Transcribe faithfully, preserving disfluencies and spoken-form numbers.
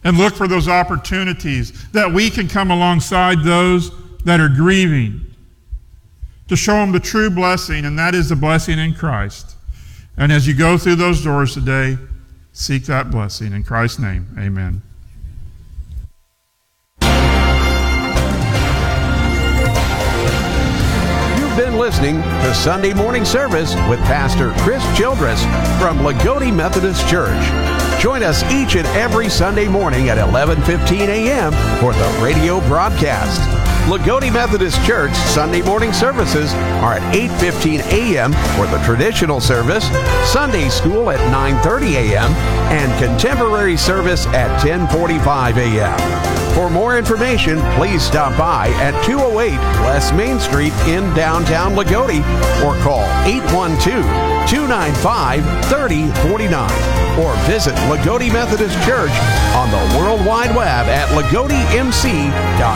and look for those opportunities that we can come alongside those that are grieving to show them the true blessing, and that is the blessing in Christ. And as you go through those doors today, seek that blessing. In Christ's name, amen. You've been listening to Sunday Morning Service with Pastor Chris Childress from Lagodi Methodist Church. Join us each and every Sunday morning at eleven fifteen a.m. for the radio broadcast. Lagodi Methodist Church Sunday morning services are at eight fifteen a.m. for the traditional service, Sunday school at nine thirty a.m., and contemporary service at ten forty-five a.m. For more information, please stop by at two oh eight West Main Street in downtown Lagodi or call eight one two, two nine five, three oh four nine or visit Lagodi Methodist Church on the World Wide Web at lagodi m c dot